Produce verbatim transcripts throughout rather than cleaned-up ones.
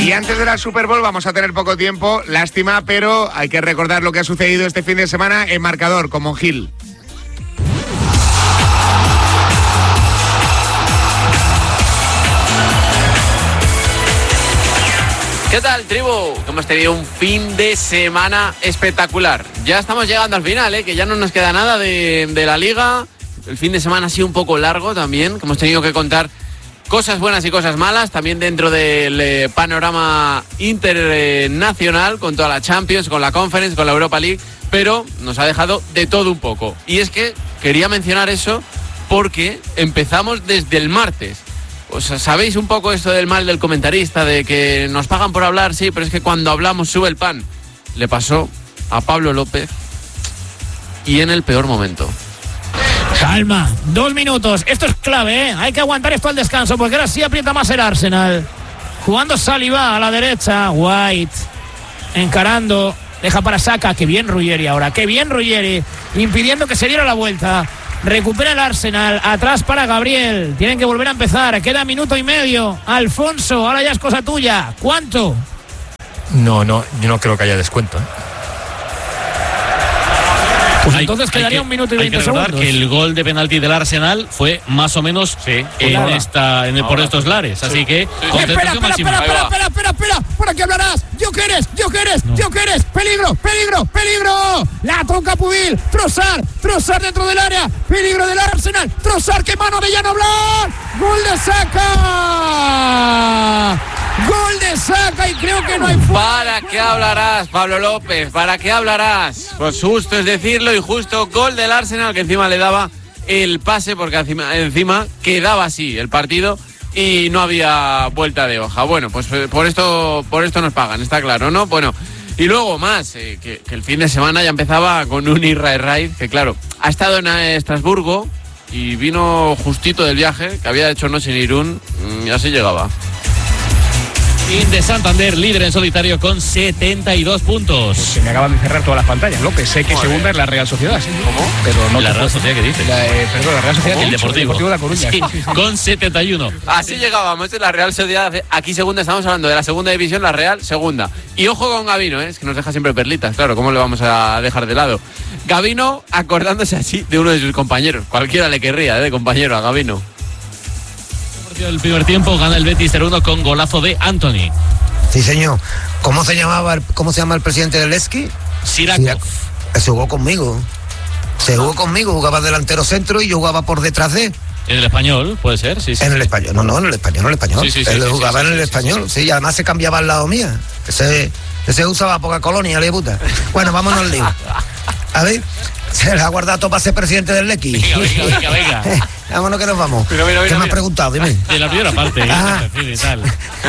Y antes de la Super Bowl vamos a tener poco tiempo, lástima, pero hay que recordar lo que ha sucedido este fin de semana en marcador con Monjil. ¿Qué tal, tribu? Hemos tenido un fin de semana espectacular. Ya estamos llegando al final, ¿eh? Que ya no nos queda nada de, de la liga. El fin de semana ha sido un poco largo también, que hemos tenido que contar cosas buenas y cosas malas, también dentro del eh, panorama internacional, con toda la Champions, con la Conference, con la Europa League, pero nos ha dejado de todo un poco. Y es que quería mencionar eso porque empezamos desde el martes. O sea, ¿sabéis un poco esto del mal del comentarista, de que nos pagan por hablar? Sí, pero es que cuando hablamos sube el pan. Le pasó a Pablo López y en el peor momento. Calma, dos minutos. Esto es clave, ¿eh? Hay que aguantar esto al descanso, porque ahora sí aprieta más el Arsenal. Jugando Saliba a la derecha, White encarando, deja para Saka. Qué bien Ruggeri ahora, qué bien Ruggeri, impidiendo que se diera la vuelta. Recupera el Arsenal, atrás para Gabriel. Tienen que volver a empezar, queda minuto y medio. Alfonso, ahora ya es cosa tuya. ¿Cuánto? No, no, yo no creo que haya descuento, ¿eh? Pues hay, entonces quedaría que, un minuto y veinte segundos. Hay que recordar segundos. que el gol de penalti del Arsenal fue más o menos sí, en nada. esta, en el, por estos lares. Sí. Así que, sí. Espera, espera, espera, espera, espera, espera, espera. ¿Por aquí hablarás? ¿Yo qué eres? ¿Yo qué eres? No. ¿Yo qué eres? ¡Peligro, peligro, peligro! La toca Pubil. Trossard, Trossard dentro del área. Peligro del Arsenal. Trossard, que mano de Jan Oblak. Gol de Saka. Gol de Saka y creo que no hay fuera. ¿Para qué hablarás, Pablo López? ¿Para qué hablarás? Pues justo es decirlo y justo gol del Arsenal, que encima le daba el pase, porque encima, encima quedaba así el partido y no había vuelta de hoja. Bueno, pues por esto, por esto nos pagan, está claro, ¿no? Bueno, y luego más, eh, que, que el fin de semana ya empezaba con un Israel Raid, que claro, ha estado en Estrasburgo y vino justito del viaje, que había hecho noche en Irún, y así llegaba. de Santander, líder en solitario con setenta y dos puntos. Se me acaban de cerrar todas las pantallas, López. Sé que segunda es la Real Sociedad. ¿Sí? ¿Cómo? Pero no la Real Sociedad, ¿qué dices? La, eh, perdón, la Real Sociedad. El Deportivo. El Deportivo de La Coruña. Sí, sí, sí. Con setenta y uno. Así llegábamos, es la Real Sociedad. Aquí segunda, estamos hablando de la segunda división, la Real segunda. Y ojo con Gabino, ¿eh? Es que nos deja siempre perlitas, claro, ¿cómo le vamos a dejar de lado? Gabino acordándose así de uno de sus compañeros. Cualquiera le querría, ¿eh? De compañero a Gabino. El primer tiempo gana el Betis cero uno con golazo de Anthony. Sí, señor. ¿Cómo se llamaba, el, cómo se llama el presidente del Levski? Sirakov. Se jugó conmigo. Se jugó conmigo, jugaba delantero centro y yo jugaba por detrás de él. En el Español, puede ser, sí, sí. En el Español, no, no, en el Español, en el Español. Sí, sí, sí, él sí, jugaba sí, en sí, el sí, Español, sí, sí, sí, y además se cambiaba al lado mía. Ese, ese usaba poca colonia, le puta. Bueno, vámonos al lío. A ver, se le ha guardado todo para ser presidente del Lequi. Venga, venga, venga, venga. Vámonos que nos vamos. Mira, mira, mira, ¿Qué me mira. has preguntado? Dime. De la primera parte, Ah. ¿eh? Y tal.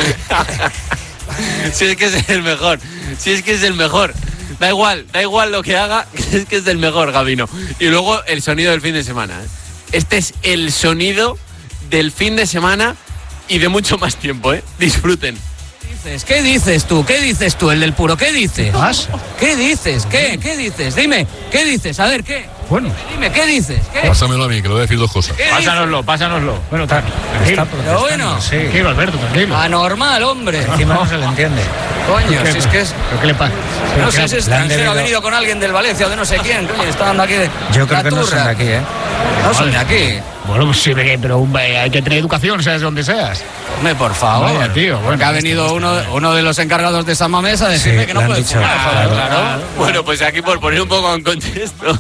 Si es que es el mejor, si es que es el mejor. Da igual, da igual lo que haga, que es que es del mejor, Gabino. Y luego el sonido del fin de semana. ¿eh? Este es el sonido del fin de semana y de mucho más tiempo, ¿eh? Disfruten. ¿Qué dices tú? ¿Qué dices tú, el del puro? ¿Qué dices? ¿Qué dices? ¿Qué? ¿Qué dices? Dime, ¿qué dices? A ver, ¿qué? Bueno. Dime, ¿qué dices? ¿Qué? Pásamelo a mí, que le voy a decir dos cosas. ¿Qué Pásanoslo, pásanoslo. Bueno, está, está Pero bueno. Sí. Tranquilo, Alberto, tranquilo. Anormal, hombre. Encima no se le entiende. Coño, si es que es... ¿Pero qué le pasa? No sé si es extranjero, ha venido con alguien del Valencia o de no sé quién. Coño, está dando aquí de... Yo creo la que no son turra. de aquí, ¿eh? No son de aquí. Bueno, pues sí, pero hombre, hay que tener educación, seas donde seas. Hombre, por favor. Vaya, tío, bueno, Porque ha venido uno, uno de los encargados de esa mamesa a decirme Sí, que no le han puede dicho, fumar. Joder, claro. claro. Bueno, pues aquí por poner un poco en contexto.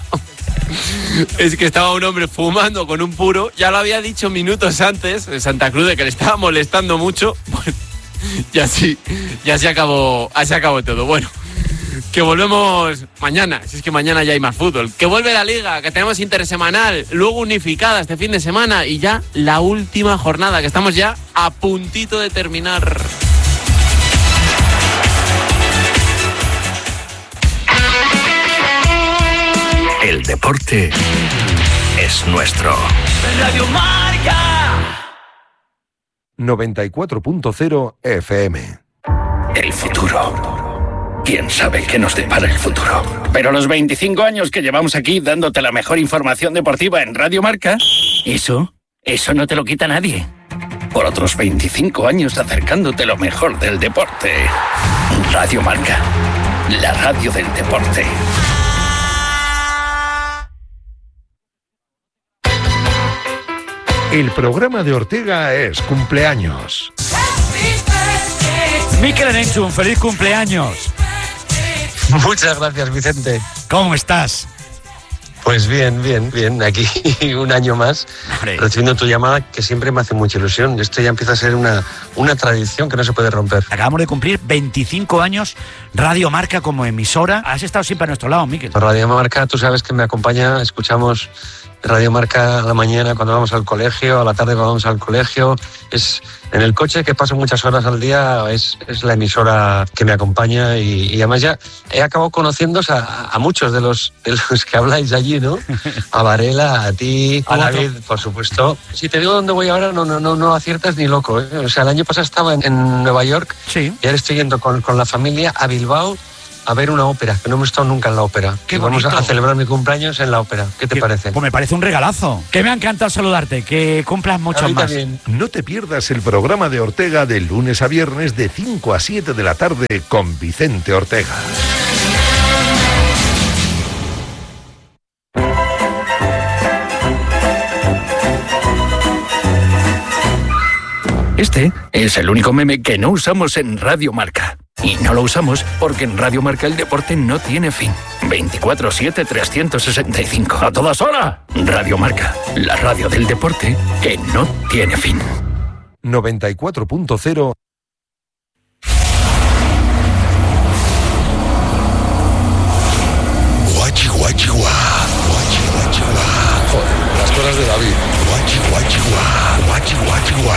Es que estaba un hombre fumando con un puro. Ya lo había dicho minutos antes en Santa Cruz de que le estaba molestando mucho. Bueno, y así, ya se acabó, así acabó todo. Bueno, que volvemos mañana. Si es que mañana ya hay más fútbol. Que vuelve la liga, que tenemos intersemanal, luego unificada este fin de semana y ya la última jornada, que estamos ya a puntito de terminar. El deporte es nuestro. Radio Marca. noventa y cuatro punto cero F M. El futuro. ¿Quién sabe qué nos depara el futuro? Pero los veinticinco años que llevamos aquí dándote la mejor información deportiva en Radio Marca, eso, eso no te lo quita nadie. por otros veinticinco años acercándote lo mejor del deporte. Radio Marca, la radio del deporte. El programa de Ortega es cumpleaños. Mikel Erenchun, feliz cumpleaños. Muchas gracias, Vicente. ¿Cómo estás? Pues bien, bien, bien. Aquí un año más, Hombre. recibiendo tu llamada, que siempre me hace mucha ilusión. Esto ya empieza a ser una, una tradición que no se puede romper. Acabamos de cumplir veinticinco años Radio Marca como emisora. Has estado siempre a nuestro lado, Mikel. Radio Marca, tú sabes que me acompaña, escuchamos Radio Marca a la mañana cuando vamos al colegio, a la tarde cuando vamos al colegio. Es en el coche, que paso muchas horas al día, es, es la emisora que me acompaña y, y además ya he acabado conociéndoos a, a muchos de los, de los que habláis allí, ¿no? A Varela, a ti, a David, por supuesto. Si te digo dónde voy ahora, no, no, no, no aciertas ni loco, ¿eh? O sea, el año pasado estaba en, en Nueva York, sí. Y ahora estoy yendo con, con la familia a Bilbao a ver una ópera, que no hemos estado nunca en la ópera. Qué y vamos bonito. a celebrar mi cumpleaños en la ópera. ¿Qué te ¿Qué? parece? Pues me parece un regalazo. Que me ha encantado saludarte, que cumplas mucho más. También. No te pierdas el programa de Ortega de lunes a viernes de cinco a siete de la tarde con Vicente Ortega. Este es el único meme que no usamos en Radio Marca. Y no lo usamos porque en Radio Marca el deporte no tiene fin. veinticuatro siete trescientos sesenta y cinco. ¡A todas horas! Radio Marca, la radio del deporte que no tiene fin. noventa y cuatro punto cero. Guachi, guachi, guá. Guachi, guachi, guá. Joder, las cosas de David. Guachi, guachi, guá. Guachi, guachi, guá.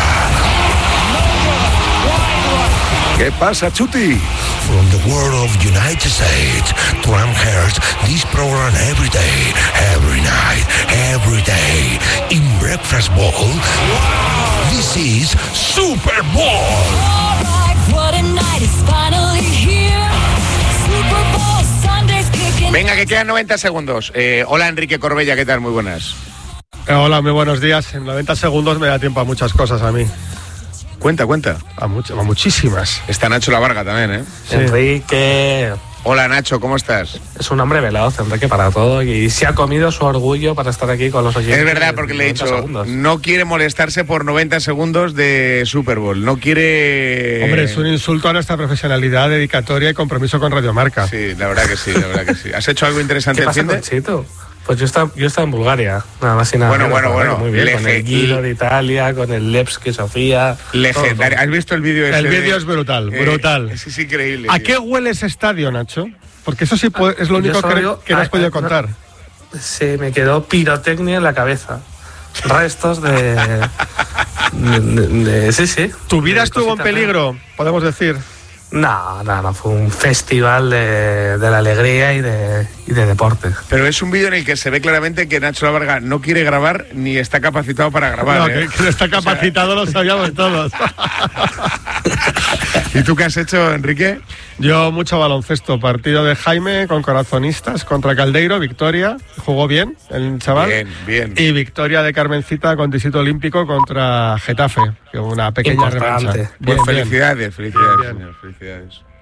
¿Qué pasa, Chuti? From the world of United States, Trump hears this program every day, every night, every day. In Breakfast Bowl, wow. This is Super Bowl. All right, what a night is finally here. Super Bowl Sunday's kicking. Venga, que quedan noventa segundos. Eh, hola, Enrique Corbella, ¿qué tal? Muy buenas. Eh, hola, muy buenos días. En noventa segundos me da tiempo a muchas cosas a mí. Cuenta, cuenta. A, much- a muchísimas. Está Nacho La Varga también, ¿eh? Sí. Enrique. Hola, Nacho, ¿cómo estás? Es un hombre veloz, Enrique, para todo. Y se ha comido su orgullo para estar aquí con los oyentes. Es verdad, porque le he dicho, segundos. no quiere molestarse por noventa segundos de Super Bowl. No quiere... Hombre, es un insulto a nuestra profesionalidad, dedicatoria y compromiso con Radio Marca. Sí, la verdad que sí, la verdad que sí. ¿Has hecho algo interesante ¿Qué el pasa, fin de? Conchito? Pues yo estaba, yo estaba en Bulgaria, nada más y nada Bueno, menos. bueno, bueno. Muy bien, Lege- con el Giro de Italia, con el Levski Sofía. Legendario. ¿Has visto el vídeo ese? El de- vídeo es brutal, Eh, brutal. Ese es increíble. ¿A tío. qué huele ese estadio, Nacho? Porque eso sí puede- es lo Yo único solo que, digo- que no has ah, podido ah, contar. Se me quedó pirotecnia en la cabeza. Restos de, de, de- de- Sí, sí. ¿Tu vida De estuvo en cositas, peligro, podemos decir? No, no, no. Fue un festival de, de la alegría y de, y de deporte. Pero es un vídeo en el que se ve claramente que Nacho La Varga no quiere grabar ni está capacitado para grabar. No, ¿eh? que, que no está capacitado, lo sabíamos todos. ¿Y tú qué has hecho, Enrique? Yo mucho baloncesto, partido de Jaime con corazonistas contra Caldeiro, victoria, jugó bien el chaval. Bien, bien. Y victoria de Carmencita con distrito olímpico contra Getafe, que una pequeña Importante. revancha. Pues Bien, bien. felicidades, felicidades, Bien, bien. señor, felicidades.